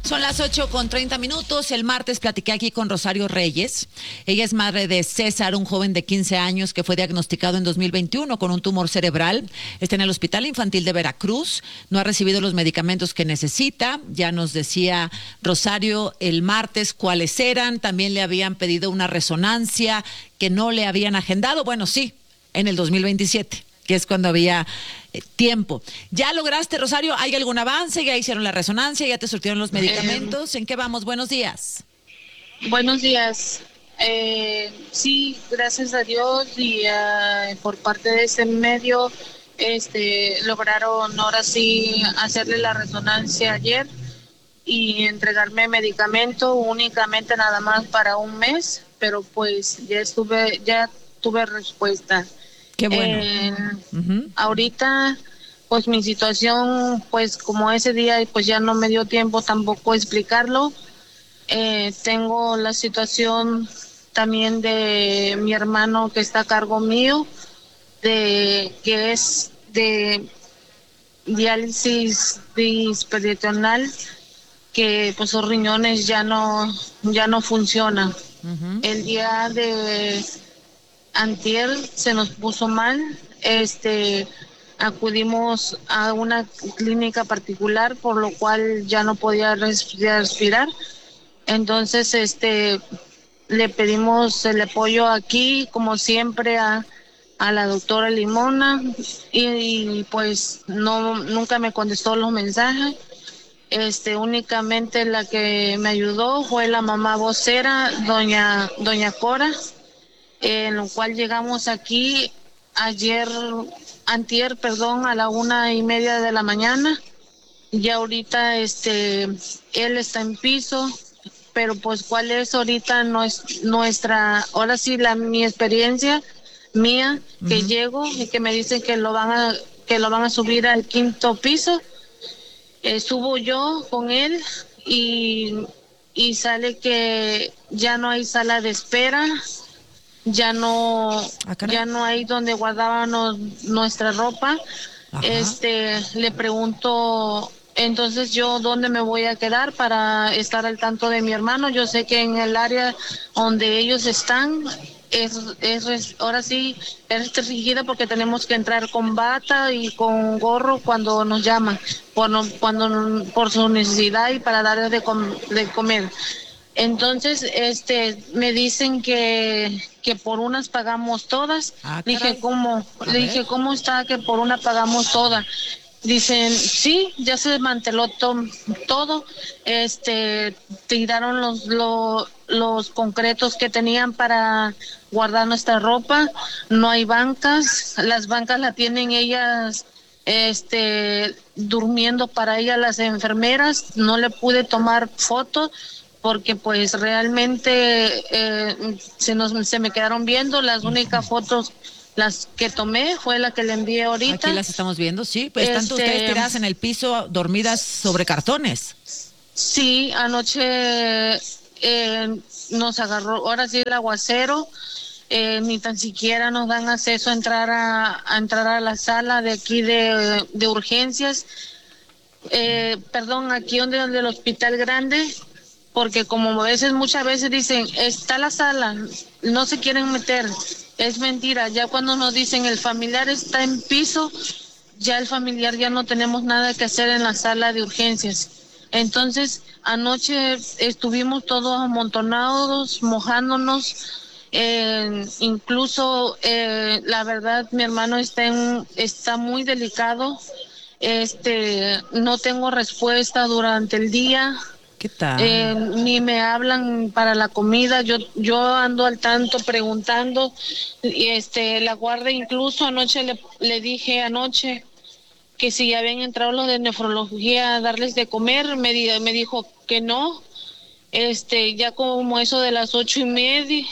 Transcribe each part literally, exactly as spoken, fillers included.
Son las ocho con treinta minutos. El martes platiqué aquí con Rosario Reyes. Ella es madre de César, un joven de quince años que fue diagnosticado en dos mil veintiuno con un tumor cerebral. Está en el Hospital Infantil de Veracruz. No ha recibido los medicamentos que necesita. Ya nos decía Rosario el martes cuáles eran. También le habían pedido una resonancia que no le habían agendado. Bueno, sí, en el dos mil veintisiete, que es cuando había eh, tiempo. ¿Ya lograste, Rosario? ¿Hay algún avance? ¿Ya hicieron la resonancia? ¿Ya te surtieron los medicamentos? Eh, ¿En qué vamos? Buenos días. Buenos días. Eh, sí, gracias a Dios y uh, por parte de ese medio este, lograron ahora sí hacerle la resonancia ayer y entregarme medicamento únicamente nada más para un mes, pero pues ya estuve, ya tuve respuesta. Qué bueno. Eh, uh-huh. Ahorita, pues mi situación, pues como ese día, pues ya no me dio tiempo tampoco explicarlo. Eh, tengo la situación también de mi hermano que está a cargo mío, de que es de diálisis bisperitonal, que pues los riñones ya no ya no funcionan. Uh-huh. El día de antier se nos puso mal, este acudimos a una clínica particular por lo cual ya no podía respirar, entonces este le pedimos el apoyo aquí como siempre a, a la doctora Limona y, y pues no nunca me contestó los mensajes. Este únicamente la que me ayudó fue la mamá vocera, doña doña Cora, en lo cual llegamos aquí ayer, antier, perdón, a la una y media de la mañana. Y ahorita este, él está en piso, pero pues cuál es ahorita no es nuestra, ahora sí la mi experiencia mía, que uh-huh. llego y que me dicen que lo van a, que lo van a subir al quinto piso. Eh, subo yo con él y, y sale que ya no hay sala de espera. Ya no, ah, ya no hay donde guardábamos nuestra ropa. Ajá. Este, le pregunto, entonces yo dónde me voy a quedar para estar al tanto de mi hermano. Yo sé que en el área donde ellos están es, es ahora sí es restringida porque tenemos que entrar con bata y con gorro cuando nos llaman, cuando, cuando por su necesidad y para darles de, com, de comer. Entonces, este, me dicen que, que por unas pagamos todas. Ah, le dije, ¿cómo? A le ver. dije, ¿cómo está que por una pagamos todas? Dicen, sí, ya se desmanteló to- todo. Este, tiraron los, los, los concretos que tenían para guardar nuestra ropa. No hay bancas. Las bancas las tienen ellas, este, durmiendo para ellas las enfermeras. No le pude tomar fotos porque pues realmente eh, se nos se me quedaron viendo. Las únicas fotos las que tomé fue la que le envié ahorita. Aquí las estamos viendo, sí, pues están este, ustedes tiradas en el piso, dormidas sobre cartones. Sí, anoche eh, nos agarró, ahora sí el aguacero, eh, ni tan siquiera nos dan acceso a entrar a, a entrar a la sala de aquí de, de urgencias, eh, perdón, aquí donde, donde el hospital grande, porque como a veces, muchas veces dicen, está la sala, no se quieren meter, es mentira, ya cuando nos dicen el familiar está en piso, ya el familiar ya no tenemos nada que hacer en la sala de urgencias. Entonces, anoche estuvimos todos amontonados, mojándonos, eh, incluso, eh, la verdad, mi hermano está, en, está muy delicado, este, no tengo respuesta durante el día. ¿Qué tal? Eh, ni me hablan para la comida, yo yo ando al tanto preguntando, y este la guardia incluso anoche le, le dije anoche que si ya habían entrado los de nefrología a darles de comer, me, di, me dijo que no, este ya como eso de las ocho y media,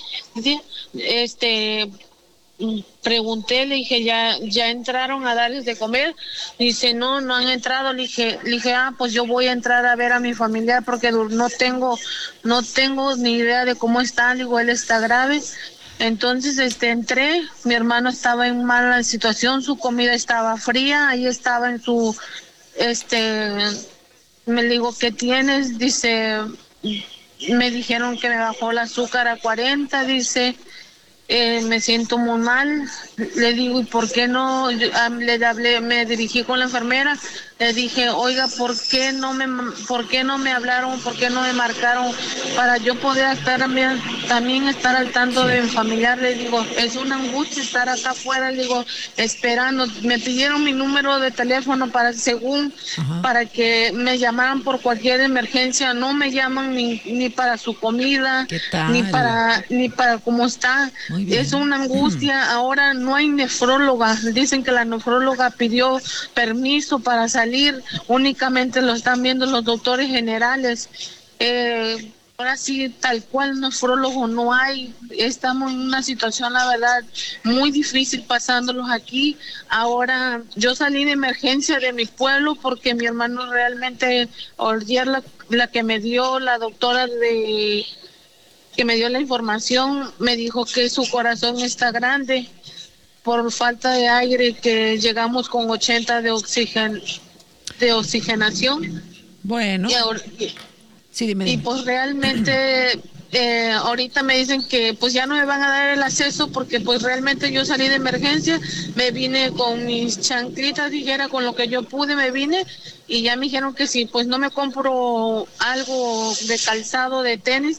este pregunté, le dije, ¿ya ya entraron a darles de comer? Dice, no, no han entrado. Le dije, le dije, ah, pues yo voy a entrar a ver a mi familiar porque no tengo, no tengo ni idea de cómo está, digo, él está grave. Entonces, este, entré, mi hermano estaba en mala situación, su comida estaba fría, ahí estaba en su, este, Me digo, ¿qué tienes? Dice, me dijeron que me bajó el azúcar a cuarenta, dice, eh, me siento muy mal. Le digo, ¿y por qué no? Yo, um, le hablé, me dirigí con la enfermera, le dije, oiga, ¿por qué no me, por qué no me hablaron, por qué no me marcaron para yo poder estar también, también estar al tanto de mi familiar? Le digo, es una angustia estar acá afuera, le digo, esperando. Me pidieron mi número de teléfono para, según, Ajá. para que me llamaran por cualquier emergencia. No me llaman ni, ni para su comida, ni para, ni para cómo está. Es una angustia. Ahora no hay nefróloga. Dicen que la nefróloga pidió permiso para salir. Únicamente lo están viendo los doctores generales. Eh, ahora sí, tal cual nefrólogo no hay. Estamos en una situación, la verdad, muy difícil pasándolos aquí. Ahora, yo salí de emergencia de mi pueblo porque mi hermano realmente, ayer la, la que me dio la doctora de que me dio la información, me dijo que su corazón está grande por falta de aire, que llegamos con ochenta de oxígeno, de oxigenación. Bueno. Y, ahora, sí, dime, dime. y pues realmente eh, ahorita me dicen que pues ya no me van a dar el acceso porque pues realmente yo salí de emergencia, me vine con mis chanclitas, dijera, con lo que yo pude me vine, y ya me dijeron que si pues no me compro algo de calzado, de tenis,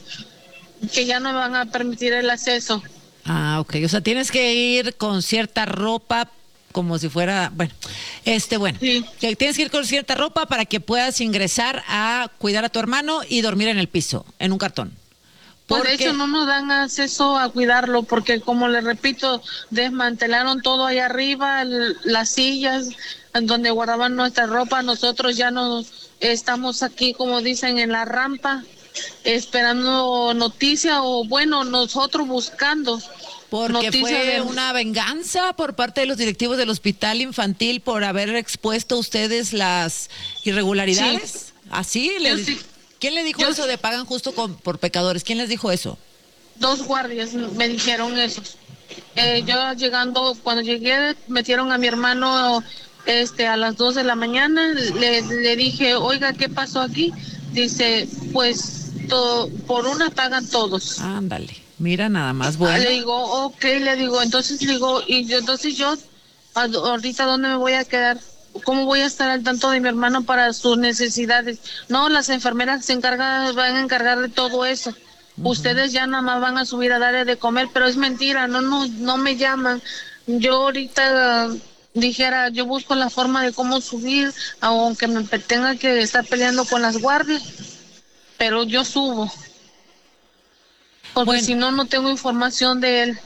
que ya no me van a permitir el acceso. Ah, ok. O sea, tienes que ir con cierta ropa, como si fuera, bueno, este, bueno, sí. que tienes que ir con cierta ropa para que puedas ingresar a cuidar a tu hermano y dormir en el piso, en un cartón. Por eso no nos dan acceso a cuidarlo, porque como les repito, desmantelaron todo allá arriba, el, las sillas en donde guardaban nuestra ropa. Nosotros ya no estamos aquí, como dicen, en la rampa, esperando noticia, o bueno, nosotros buscando. Porque fue de... una venganza por parte de los directivos del hospital infantil por haber expuesto a ustedes las irregularidades. Sí. ¿Así? ¿Le... Sí. ¿Quién le dijo Yo... eso de pagan justo con, por pecadores? ¿Quién les dijo eso? Dos guardias me dijeron eso. Eh, yo llegando, cuando llegué, metieron a mi hermano este, a las dos de la mañana. Le, le dije, oiga, ¿qué pasó aquí? Dice, pues to, por una pagan todos. Ándale. Mira, nada más, bueno. Le digo, ok, le digo, entonces le digo, y yo, entonces yo, ahorita, ¿dónde me voy a quedar? ¿Cómo voy a estar al tanto de mi hermano para sus necesidades? No, las enfermeras se encargan, van a encargar de todo eso. Uh-huh. Ustedes ya nada más van a subir a darle de comer, pero es mentira, no, no, no me llaman. Yo ahorita uh, dijera, yo busco la forma de cómo subir, aunque me tenga que estar peleando con las guardias, pero yo subo. Porque bueno, si no, no tengo información de él.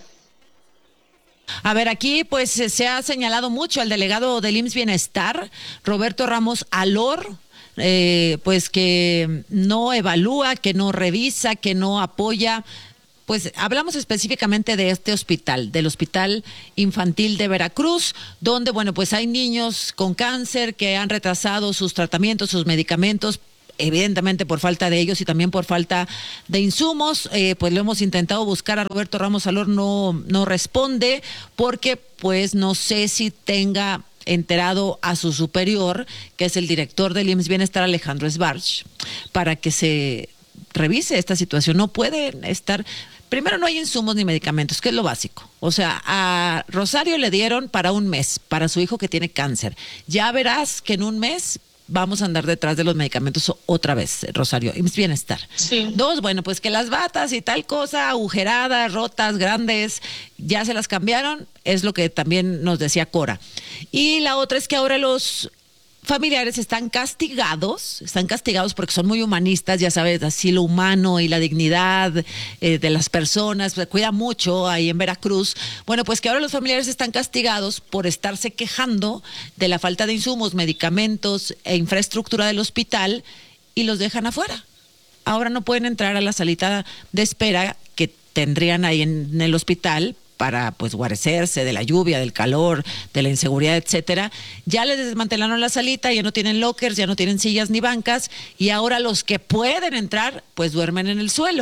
A ver, aquí pues se ha señalado mucho al delegado del I M S S Bienestar, Roberto Ramos Alor, eh, pues que no evalúa, que no revisa, que no apoya. Pues hablamos específicamente de este hospital, del Hospital Infantil de Veracruz, donde, bueno, pues hay niños con cáncer que han retrasado sus tratamientos, sus medicamentos, evidentemente por falta de ellos y también por falta de insumos. Eh, pues lo hemos intentado buscar a Roberto Ramos Alor, no, no responde, porque pues no sé si tenga enterado a su superior, que es el director del I M S S Bienestar, Alejandro Sbarch, para que se revise esta situación. No pueden estar... Primero, no hay insumos ni medicamentos, que es lo básico. O sea, a Rosario le dieron para un mes, para su hijo que tiene cáncer. Ya verás que en un mes vamos a andar detrás de los medicamentos otra vez, Rosario. I M S S Bienestar. Sí. Dos, bueno, pues que las batas y tal cosa, agujeradas, rotas, grandes, ya se las cambiaron, es lo que también nos decía Cora. Y la otra es que ahora los familiares están castigados, están castigados porque son muy humanistas, ya sabes, así lo humano y la dignidad eh, de las personas, se cuida mucho ahí en Veracruz. Bueno, pues que ahora los familiares están castigados por estarse quejando de la falta de insumos, medicamentos e infraestructura del hospital y los dejan afuera. Ahora no pueden entrar a la salita de espera que tendrían ahí en, en el hospital para pues guarecerse de la lluvia, del calor, de la inseguridad, etcétera. Ya les desmantelaron la salita, ya no tienen lockers, ya no tienen sillas ni bancas, y ahora los que pueden entrar, pues duermen en el suelo.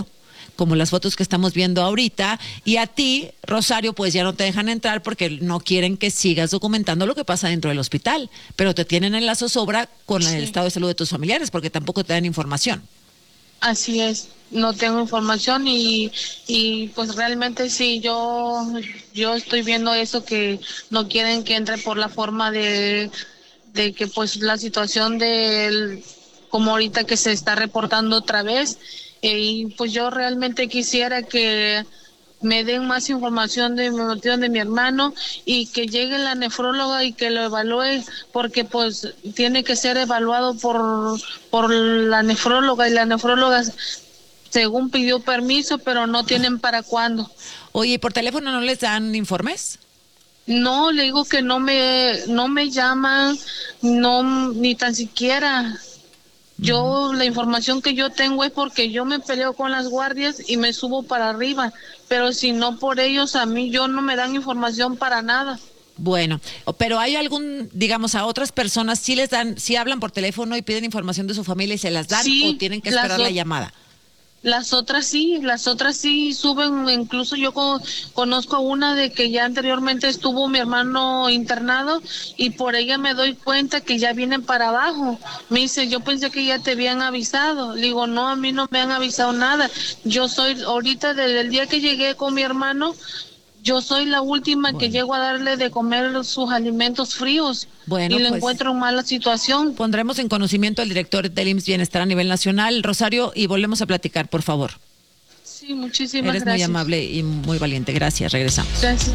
como las fotos que estamos viendo ahorita, y a ti, Rosario, pues ya no te dejan entrar porque no quieren que sigas documentando lo que pasa dentro del hospital, pero te tienen en la zozobra con sí. el estado de salud de tus familiares porque tampoco te dan información. Así es, no tengo información y, y pues realmente sí, yo, yo estoy viendo eso, que no quieren que entre por la forma de, de que pues la situación del, como ahorita que se está reportando otra vez, eh, y pues yo realmente quisiera que me den más información de mi motivo de mi hermano y que llegue la nefróloga y que lo evalúe, porque pues tiene que ser evaluado por, por la nefróloga, y la nefróloga según pidió permiso, pero no tienen para cuándo. Oye, ¿y por teléfono no les dan informes? No, le digo que no me, no me llaman, no, ni tan siquiera. Yo, la información que yo tengo es porque yo me peleo con las guardias y me subo para arriba, pero si no por ellos, a mí yo no me dan información para nada. Bueno, pero hay algún, digamos, a otras personas, ¿sí les dan, sí hablan por teléfono y piden información de su familia y se las dan, sí, o tienen que esperar la llamada? Las otras sí, las otras sí suben, incluso yo co- conozco una de que ya anteriormente estuvo mi hermano internado y por ella me doy cuenta que ya vienen para abajo. Me dice, yo pensé que ya te habían avisado. Le digo, no, a mí no me han avisado nada. Yo soy, ahorita desde el día que llegué con mi hermano, yo soy la última bueno. que llego a darle de comer sus alimentos fríos. Bueno, y le pues, encuentro en mala situación. Pondremos en conocimiento al director del I M S S Bienestar a nivel nacional, Rosario, y volvemos a platicar, por favor. Sí, muchísimas Eres gracias. Eres muy amable y muy valiente. Gracias, regresamos. Gracias.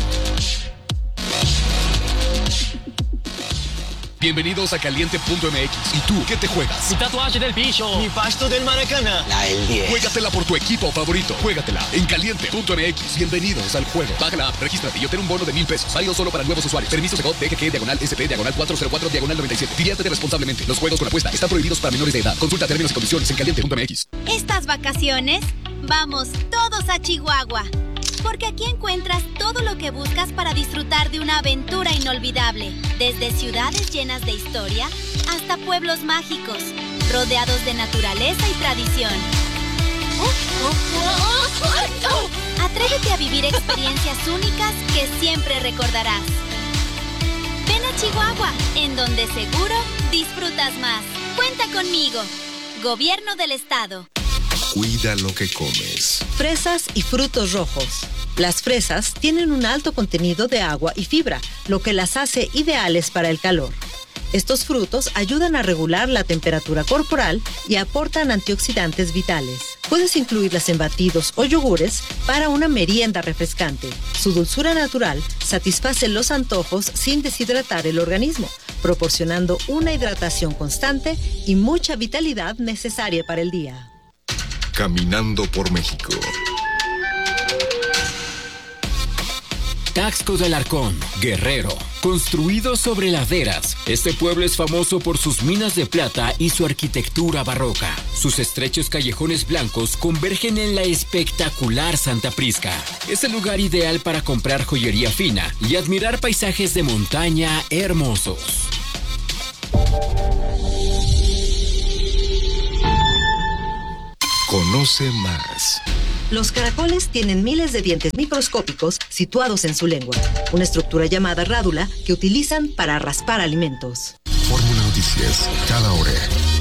Bienvenidos a Caliente punto M X. ¿Y tú qué te juegas? Mi tatuaje del bicho. Mi pasto del Maracaná. La del diez. Juégatela por tu equipo favorito. Juégatela en Caliente punto M X. Bienvenidos al juego. Baja la app, regístrate y obtén un bono de mil pesos. Válido solo para nuevos usuarios. Permiso Segov, D G G, diagonal S P, diagonal cuatro cero cuatro, diagonal noventa y siete. Diviértete responsablemente. Los juegos con apuesta están prohibidos para menores de edad. Consulta términos y condiciones en Caliente punto M X. Estas vacaciones, vamos todos a Chihuahua. Porque aquí encuentras todo lo que buscas para disfrutar de una aventura inolvidable. Desde ciudades llenas de historia hasta pueblos mágicos, rodeados de naturaleza y tradición. Atrévete a vivir experiencias únicas que siempre recordarás. Ven a Chihuahua, en donde seguro disfrutas más. Cuenta conmigo. Gobierno del Estado. Cuida lo que comes. Fresas y frutos rojos. Las fresas tienen un alto contenido de agua y fibra, lo que las hace ideales para el calor. Estos frutos ayudan a regular la temperatura corporal y aportan antioxidantes vitales. Puedes incluirlas en batidos o yogures para una merienda refrescante. Su dulzura natural satisface los antojos sin deshidratar el organismo, proporcionando una hidratación constante y mucha vitalidad necesaria para el día. Caminando por México. Taxco del Arcón, Guerrero. Construido sobre laderas, este pueblo es famoso por sus minas de plata y su arquitectura barroca. Sus estrechos callejones blancos convergen en la espectacular Santa Prisca. Es el lugar ideal para comprar joyería fina y admirar paisajes de montaña hermosos. Conoce más. Los caracoles tienen miles de dientes microscópicos situados en su lengua, una estructura llamada rádula que utilizan para raspar alimentos. Fórmula Noticias, cada hora.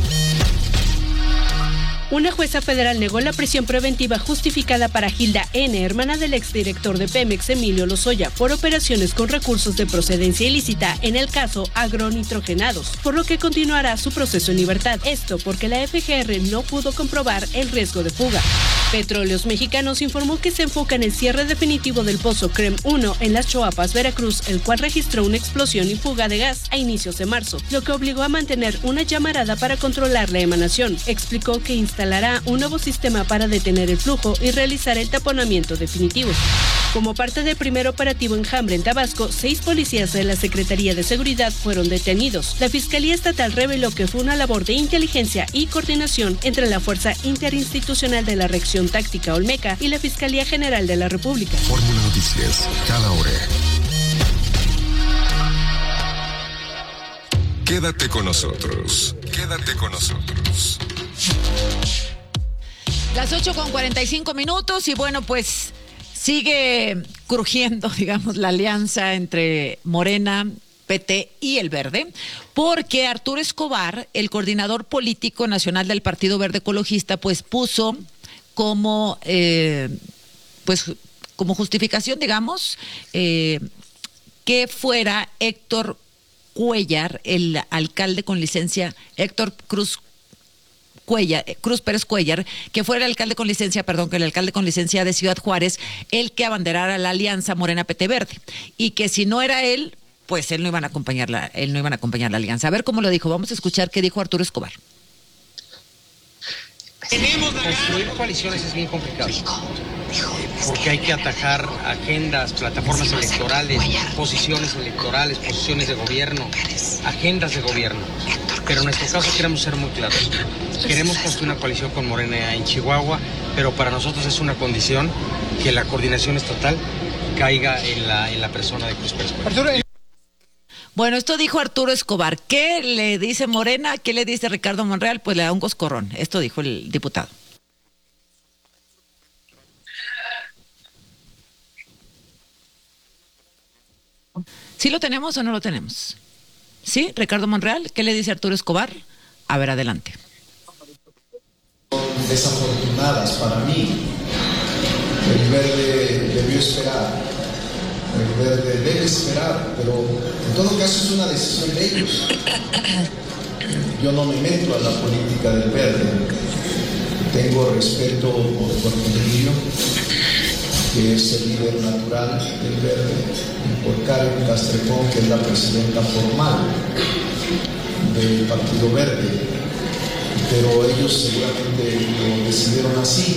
Una jueza federal negó la prisión preventiva justificada para Gilda N., hermana del exdirector de Pemex, Emilio Lozoya, por operaciones con recursos de procedencia ilícita en el caso agronitrogenados, por lo que continuará su proceso en libertad. Esto porque la F G R no pudo comprobar el riesgo de fuga. Petróleos Mexicanos informó que se enfoca en el cierre definitivo del pozo CREM uno en Las Choapas, Veracruz, el cual registró una explosión y fuga de gas a inicios de marzo, lo que obligó a mantener una llamarada para controlar la emanación. Explicó que instalará un nuevo sistema para detener el flujo y realizar el taponamiento definitivo. Como parte del primer operativo Enjambre en Tabasco, seis policías de la Secretaría de Seguridad fueron detenidos. La Fiscalía Estatal reveló que fue una labor de inteligencia y coordinación entre la Fuerza Interinstitucional de la Reacción Táctica Olmeca y la Fiscalía General de la República. Fórmula Noticias, cada hora. Quédate con nosotros. Quédate con nosotros. Las ocho con cuarenta y cinco minutos y bueno, pues sigue crujiendo, digamos, la alianza entre Morena, P T y el Verde, porque Arturo Escobar, el coordinador político nacional del Partido Verde Ecologista, pues puso como, eh, pues, como justificación, digamos, eh, que fuera Héctor Cuellar, el alcalde con licencia, Héctor Cruz Cuellar, Cruz Pérez Cuellar, que fuera el alcalde con licencia, perdón, que el alcalde con licencia de Ciudad Juárez, el que abanderara la alianza Morena P T Verde, y que si no era él, pues él no iban a acompañar la, él no iban a acompañar la alianza. A ver cómo lo dijo, vamos a escuchar qué dijo Arturo Escobar. Construir coaliciones es bien complicado, porque hay que atajar agendas, plataformas electorales, posiciones electorales, posiciones de gobierno, agendas de gobierno. Pero en nuestro caso queremos ser muy claros. Queremos construir una coalición con Morena en Chihuahua, pero para nosotros es una condición que la coordinación estatal caiga en la, en la persona de Cruz Pérez Cuellar. Bueno, esto dijo Arturo Escobar. ¿Qué le dice Morena? ¿Qué le dice Ricardo Monreal? Pues le da un coscorrón. Esto dijo el diputado. ¿Sí lo tenemos o no lo tenemos? ¿Sí, Ricardo Monreal? ¿Qué le dice Arturo Escobar? A ver, adelante. Desafortunadas para mí. El Verde debió esperar. El Verde debe esperar, pero en todo caso es una decisión de ellos. Yo no me meto a la política del Verde. Tengo respeto por Cornelio, que es el líder natural del Verde, y por Karen Castrejón, que es la presidenta formal del Partido Verde. Pero ellos seguramente lo decidieron así.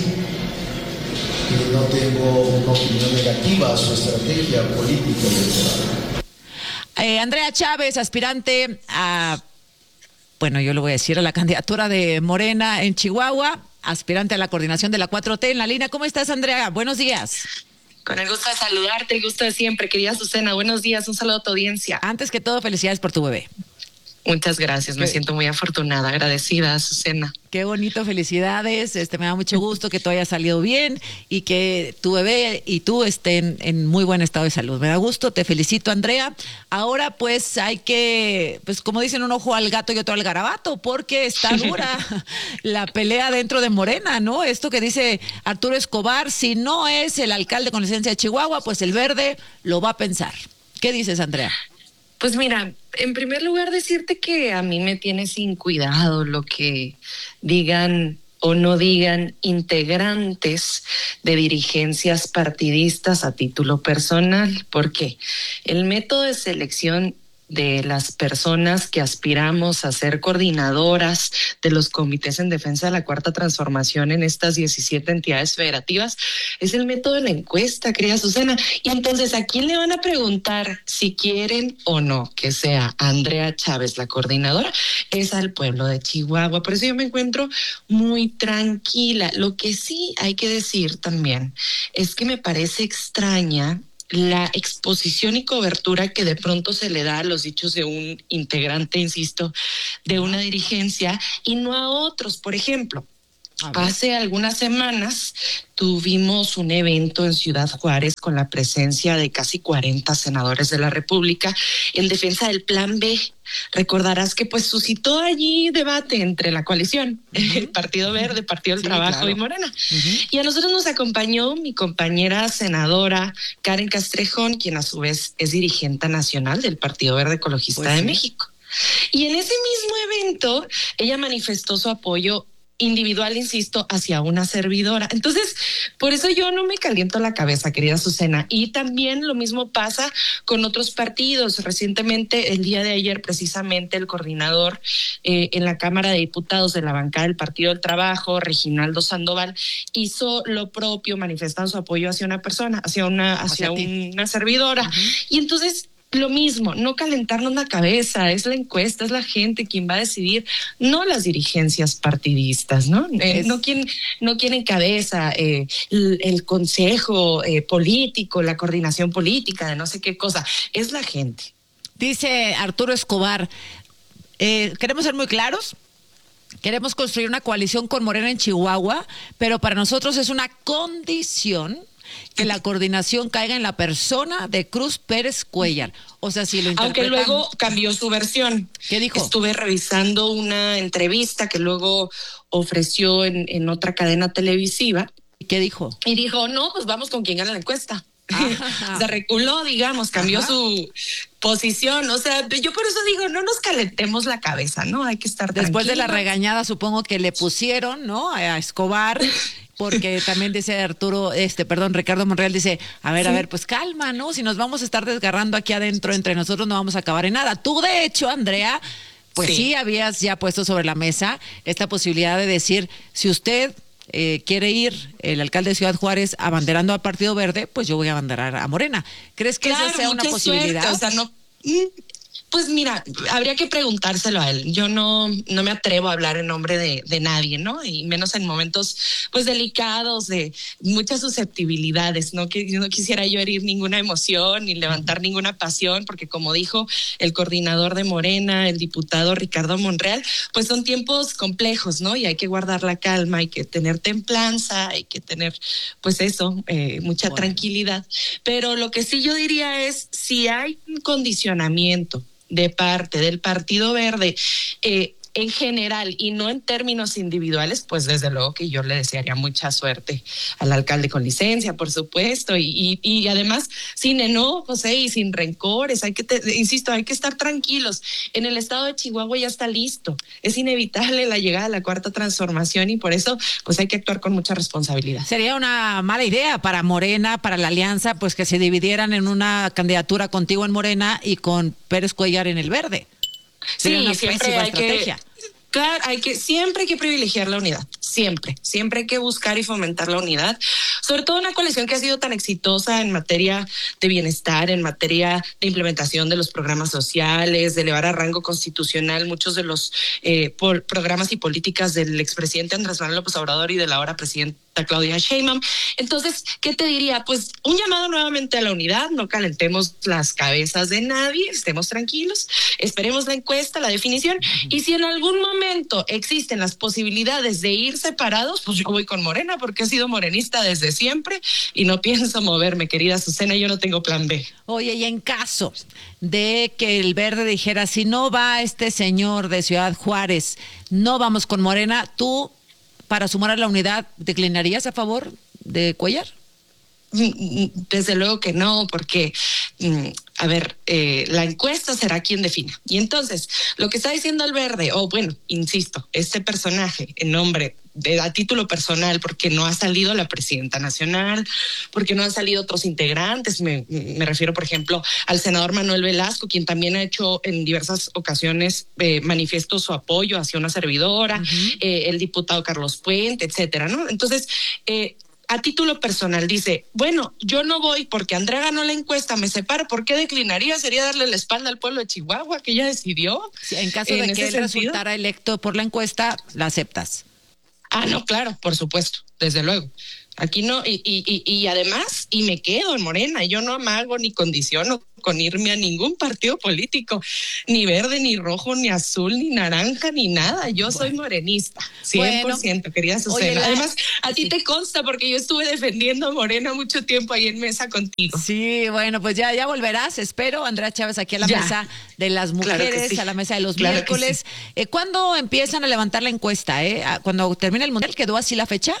Y no tengo una opinión negativa a su estrategia política electoral. Eh, Andrea Chávez, aspirante a, bueno, yo lo voy a decir, a la candidatura de Morena en Chihuahua, aspirante a la coordinación de la cuatro T en la línea. ¿Cómo estás, Andrea? Buenos días. Con el gusto de saludarte, el gusto de siempre, querida Azucena. Buenos días, un saludo a tu audiencia. Antes que todo, felicidades por tu bebé. Muchas gracias, me siento muy afortunada, agradecida, Azucena. Qué bonito, felicidades, este me da mucho gusto que todo haya salido bien y que tu bebé y tú estén en muy buen estado de salud. Me da gusto, te felicito, Andrea. Ahora pues hay que, pues como dicen, un ojo al gato y otro al garabato, porque está dura la pelea dentro de Morena, ¿no? Esto que dice Arturo Escobar, si no es el alcalde con licencia de Chihuahua, pues el Verde lo va a pensar. ¿Qué dices, Andrea? Pues mira, en primer lugar decirte que a mí me tiene sin cuidado lo que digan o no digan integrantes de dirigencias partidistas a título personal, porque el método de selección de las personas que aspiramos a ser coordinadoras de los comités en defensa de la Cuarta Transformación en estas diecisiete entidades federativas es el método de la encuesta, querida Azucena. Y entonces, ¿a quién le van a preguntar si quieren o no que sea Andrea Chávez la coordinadora? Es al pueblo de Chihuahua. Por eso yo me encuentro muy tranquila. Lo que sí hay que decir también es que me parece extraña la exposición y cobertura que de pronto se le da a los dichos de un integrante, insisto, de una dirigencia y no a otros. Por ejemplo, hace algunas semanas tuvimos un evento en Ciudad Juárez con la presencia de casi cuarenta senadores de la República en defensa del Plan B. Recordarás que pues suscitó allí debate entre la coalición, uh-huh. el Partido Verde, Partido del sí, Trabajo claro. y Morena. Uh-huh. Y a nosotros nos acompañó mi compañera senadora Karen Castrejón, quien a su vez es dirigente nacional del Partido Verde Ecologista pues de sí. México. Y en ese mismo evento ella manifestó su apoyo individual, insisto, hacia una servidora. Entonces, por eso yo no me caliento la cabeza, querida Azucena. Y también lo mismo pasa con otros partidos. Recientemente, el día de ayer, precisamente, el coordinador eh, en la Cámara de Diputados de la bancada del Partido del Trabajo, Reginaldo Sandoval, hizo lo propio, manifestando su apoyo hacia una persona, hacia una, hacia, hacia una servidora. Uh-huh. Y entonces, lo mismo, no calentarnos la cabeza, es la encuesta, es la gente quien va a decidir, no las dirigencias partidistas, ¿no? Eh, es... No quien, no quien encabeza eh, el, el consejo eh, político, la coordinación política de no sé qué cosa, es la gente. Dice Arturo Escobar, eh, queremos ser muy claros, queremos construir una coalición con Morena en Chihuahua, pero para nosotros es una condición que la coordinación caiga en la persona de Cruz Pérez Cuéllar. O sea, si lo interpretan... Aunque luego cambió su versión. ¿Qué dijo? Estuve revisando una entrevista que luego ofreció en, en otra cadena televisiva. ¿Qué dijo? Y dijo, no, pues vamos con quien gana la encuesta. Se reculó, digamos, cambió Ajá. su posición. O sea, yo por eso digo, no nos calentemos la cabeza, ¿no? Hay que estar Después tranquilos. de la regañada, supongo que le pusieron, ¿no? A Escobar... Porque también dice Arturo, este, perdón, Ricardo Monreal dice, a ver, sí. a ver, pues calma, ¿no? Si nos vamos a estar desgarrando aquí adentro entre nosotros no vamos a acabar en nada. Tú, de hecho, Andrea, pues sí, sí habías ya puesto sobre la mesa esta posibilidad de decir, si usted eh, quiere ir, el alcalde de Ciudad Juárez, abanderando al Partido Verde, pues yo voy a abanderar a Morena. ¿Crees que claro, esa sea una posibilidad? Suerte, o sea, no... Pues mira, habría que preguntárselo a él. Yo no, no me atrevo a hablar en nombre de, de nadie, ¿no? Y menos en momentos pues delicados, de muchas susceptibilidades, ¿no? Que no quisiera yo herir ninguna emoción ni levantar ninguna pasión, porque como dijo el coordinador de Morena, el diputado Ricardo Monreal, pues son tiempos complejos, ¿no? Y hay que guardar la calma, hay que tener templanza, hay que tener, pues eso, eh, mucha bueno. tranquilidad. Pero lo que sí yo diría es, si hay un condicionamiento de parte del Partido Verde eh, en general y no en términos individuales, pues desde luego que yo le desearía mucha suerte al alcalde con licencia, por supuesto, y, y, y además sin enojos eh, y sin rencores. Hay que, te, insisto, hay que estar tranquilos. En el estado de Chihuahua ya está listo. Es inevitable la llegada de la cuarta transformación y por eso pues hay que actuar con mucha responsabilidad. Sería una mala idea para Morena, para la alianza, pues que se dividieran en una candidatura contigo en Morena y con Pérez Cuéllar en el Verde. Sí, una siempre hay estrategia. que, claro, hay que, siempre hay que privilegiar la unidad, siempre, siempre hay que buscar y fomentar la unidad, sobre todo una coalición que ha sido tan exitosa en materia de bienestar, en materia de implementación de los programas sociales, de elevar a rango constitucional muchos de los eh, por, programas y políticas del expresidente Andrés Manuel López Obrador y de la ahora presidenta Claudia Sheinbaum. Entonces, ¿qué te diría? Pues un llamado nuevamente a la unidad, no calentemos las cabezas de nadie, estemos tranquilos, esperemos la encuesta, la definición, y si en algún momento existen las posibilidades de ir separados, pues yo voy con Morena, porque he sido morenista desde siempre y no pienso moverme, querida Azucena, yo no tengo plan B. Oye, y en caso de que el Verde dijera, si no va este señor de Ciudad Juárez, no vamos con Morena, tú, para sumar a la unidad, ¿declinarías a favor de Cuéllar? Desde luego que no, porque, a ver, eh, la encuesta será quien defina. Y entonces, lo que está diciendo el Verde, o oh, bueno, insisto, este personaje en nombre, de, a título personal, porque no ha salido la presidenta nacional, porque no han salido otros integrantes, me, me refiero, por ejemplo, al senador Manuel Velasco, quien también ha hecho en diversas ocasiones eh, manifiesto su apoyo hacia una servidora, uh-huh. eh, el diputado Carlos Puente, etcétera, ¿no? Entonces, eh, a título personal dice, bueno, yo no voy porque Andrea ganó la encuesta, me separo, ¿por qué declinaría? Sería darle la espalda al pueblo de Chihuahua, que ya decidió. Sí, en caso de que él resultara electo por la encuesta, ¿la aceptas? Ah, no, claro, por supuesto, desde luego. Aquí no, y, y, y además, y me quedo en Morena, yo no amago ni condiciono con irme a ningún partido político, ni verde, ni rojo, ni azul, ni naranja, ni nada. Yo bueno. soy morenista, cien por ciento, bueno, querida Azucena. Oye, la... Además, a ti sí. te consta porque yo estuve defendiendo a Morena mucho tiempo ahí en mesa contigo. Sí, bueno, pues ya, ya volverás, espero, Andrea Chávez, aquí a la ya. mesa de las mujeres, claro sí. a la mesa de los claro miércoles. Sí. Eh, ¿Cuándo empiezan a levantar la encuesta? Eh? ¿Cuando termina el Mundial quedó así la fecha?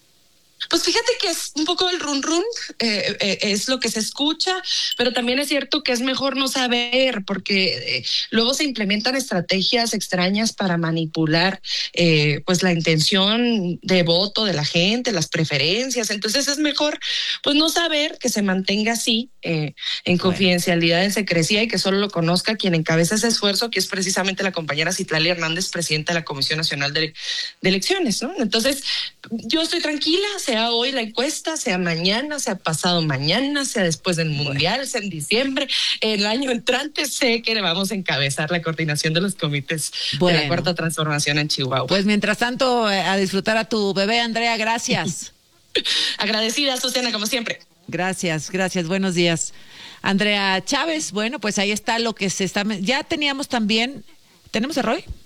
Pues fíjate que es un poco el run run, eh, eh, es lo que se escucha, pero también es cierto que es mejor no saber, porque eh, luego se implementan estrategias extrañas para manipular eh, pues la intención de voto de la gente, las preferencias. Entonces es mejor pues no saber, que se mantenga así, eh, en confidencialidad, en secrecía, y que solo lo conozca quien encabeza ese esfuerzo, que es precisamente la compañera Citlali Hernández, presidenta de la Comisión Nacional de, de Elecciones, ¿no? Entonces yo estoy tranquila, sea hoy la encuesta, sea mañana, sea pasado mañana, sea después del Mundial, bueno. sea en diciembre, el año entrante, sé que vamos a encabezar la coordinación de los comités bueno. de la Cuarta Transformación en Chihuahua. Pues mientras tanto, eh, a disfrutar a tu bebé, Andrea, gracias. Agradecida, Susana, como siempre. Gracias, gracias, buenos días. Andrea Chávez, bueno, pues ahí está lo que se está... Ya teníamos también... ¿Tenemos a Roy?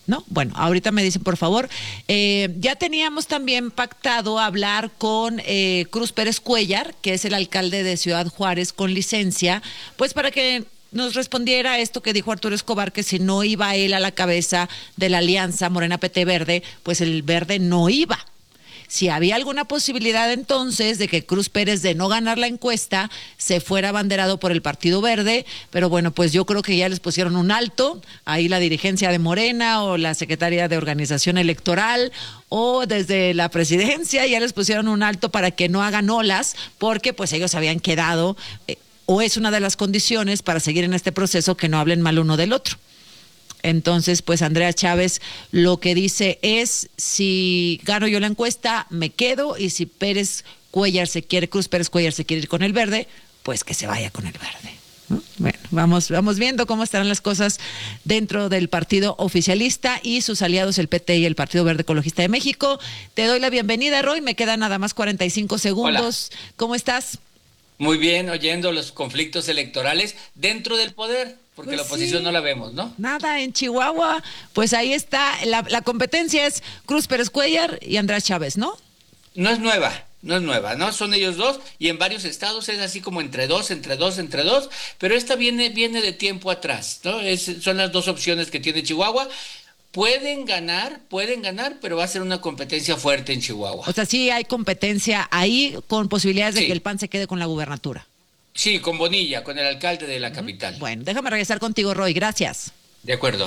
¿No? Bueno, ahorita me dicen, por favor. Eh, ya teníamos también pactado hablar con eh, Cruz Pérez Cuellar, que es el alcalde de Ciudad Juárez con licencia, pues para que nos respondiera esto que dijo Arturo Escobar, que si no iba él a la cabeza de la alianza Morena P T Verde, pues el Verde no iba. Si había alguna posibilidad entonces de que Cruz Pérez, de no ganar la encuesta, se fuera abanderado por el Partido Verde, pero bueno, pues yo creo que ya les pusieron un alto, ahí la dirigencia de Morena o la secretaria de Organización Electoral o desde la presidencia ya les pusieron un alto para que no hagan olas, porque pues ellos habían quedado, eh, o es una de las condiciones para seguir en este proceso, que no hablen mal uno del otro. Entonces, pues Andrea Chávez lo que dice es, si gano yo la encuesta, me quedo, y si Pérez Cuellar se quiere, Cruz Pérez Cuellar se quiere ir con el Verde, pues que se vaya con el Verde. ¿No? Bueno, vamos, vamos viendo cómo estarán las cosas dentro del partido oficialista y sus aliados, el P T y el Partido Verde Ecologista de México. Te doy la bienvenida, Roy, me quedan nada más cuarenta y cinco segundos. Hola. ¿Cómo estás? Muy bien, oyendo los conflictos electorales dentro del poder. Porque pues la oposición sí, no la vemos, ¿no? Nada, en Chihuahua, pues ahí está, la, la competencia es Cruz Pérez Cuellar y Andrea Chávez, ¿no? No es nueva, no es nueva, ¿no? Son ellos dos, y en varios estados es así como entre dos, entre dos, entre dos, pero esta viene, viene de tiempo atrás, ¿no? Es, son las dos opciones que tiene Chihuahua. Pueden ganar, pueden ganar, pero va a ser una competencia fuerte en Chihuahua. O sea, sí hay competencia ahí con posibilidades de sí. que el P A N se quede con la gubernatura. Sí, con Bonilla, con el alcalde de la capital. Bueno, déjame regresar contigo, Roy. Gracias. De acuerdo.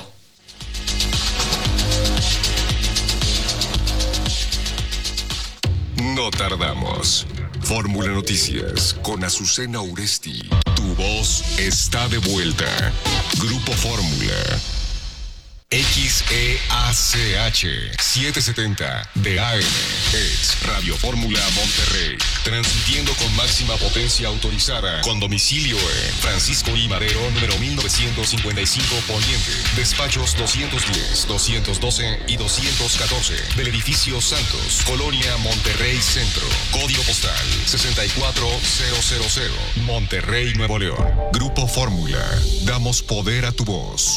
No tardamos. Fórmula Noticias con Azucena Uresti. Tu voz está de vuelta. Grupo Fórmula. X E A C H setecientos setenta de A M es Radio Fórmula Monterrey, transmitiendo con máxima potencia autorizada, con domicilio en Francisco I. Madero, número mil novecientos cincuenta y cinco Poniente, despachos doscientos diez, doscientos doce y doscientos catorce, del edificio Santos, Colonia Monterrey Centro, código postal sesenta y cuatro mil, Monterrey, Nuevo León. Grupo Fórmula, damos poder a tu voz.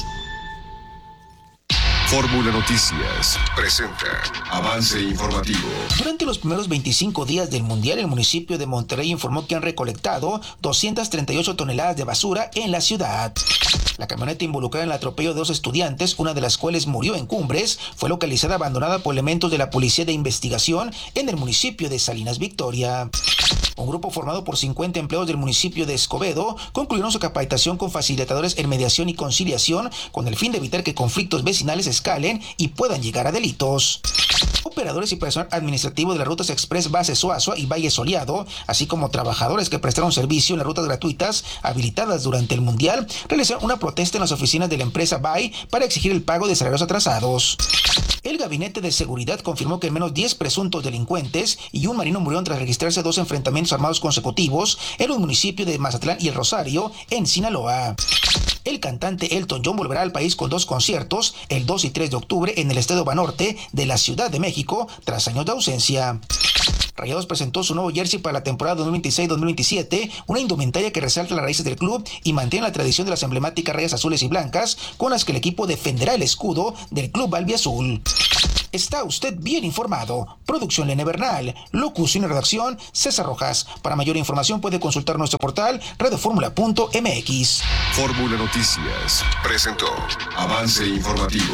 Fórmula Noticias presenta avance informativo. Durante los primeros veinticinco días del Mundial, el municipio de Monterrey informó que han recolectado doscientas treinta y ocho toneladas de basura en la ciudad. La camioneta involucrada en el atropello de dos estudiantes, una de las cuales murió en Cumbres, fue localizada abandonada por elementos de la Policía de Investigación en el municipio de Salinas Victoria. Un grupo formado por cincuenta empleados del municipio de Escobedo concluyeron su capacitación con facilitadores en mediación y conciliación con el fin de evitar que conflictos vecinales escalen y puedan llegar a delitos. Operadores y personal administrativo de las rutas Express Base Soazua y Valle Soleado, así como trabajadores que prestaron servicio en las rutas gratuitas habilitadas durante el Mundial, realizaron una protesta en las oficinas de la empresa B A I para exigir el pago de salarios atrasados. El Gabinete de Seguridad confirmó que al menos diez presuntos delincuentes y un marino murieron tras registrarse dos enfrentamientos armados consecutivos en los municipios de Mazatlán y El Rosario, en Sinaloa. El cantante Elton John volverá al país con dos conciertos, el dos y tres de octubre, en el Estadio Banorte de la Ciudad de México, tras años de ausencia. Rayados presentó su nuevo jersey para la temporada dos mil veintiséis dos mil veintisiete, una indumentaria que resalta las raíces del club y mantiene la tradición de las emblemáticas rayas azules y blancas, con las que el equipo defenderá el escudo del club albiazul. Está usted bien informado. Producción Lene Bernal, locución y redacción César Rojas. Para mayor información puede consultar nuestro portal radioformula punto m x. Fórmula Noticias presentó avance informativo.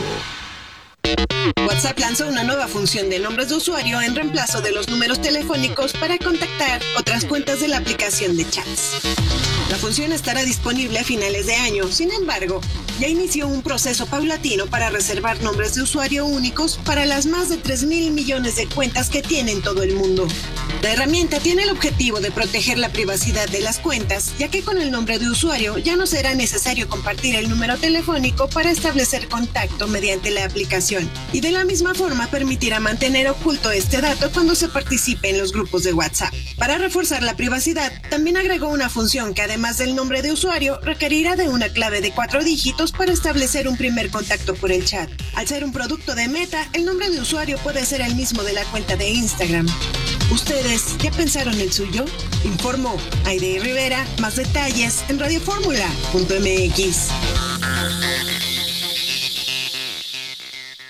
WhatsApp lanzó una nueva función de nombres de usuario en reemplazo de los números telefónicos para contactar otras cuentas de la aplicación de chats. La función estará disponible a finales de año, sin embargo, ya inició un proceso paulatino para reservar nombres de usuario únicos para las más de tres mil millones de cuentas que tiene en todo el mundo. La herramienta tiene el objetivo de proteger la privacidad de las cuentas, ya que con el nombre de usuario ya no será necesario compartir el número telefónico para establecer contacto mediante la aplicación, y de la misma forma permitirá mantener oculto este dato cuando se participe en los grupos de WhatsApp. Para reforzar la privacidad, también agregó una función que además del nombre de usuario requerirá de una clave de cuatro dígitos para establecer un primer contacto por el chat. Al ser un producto de Meta, el nombre de usuario puede ser el mismo de la cuenta de Instagram. ¿Ustedes ya pensaron el suyo? Informó Aide Rivera. Más detalles en radioformula punto m x.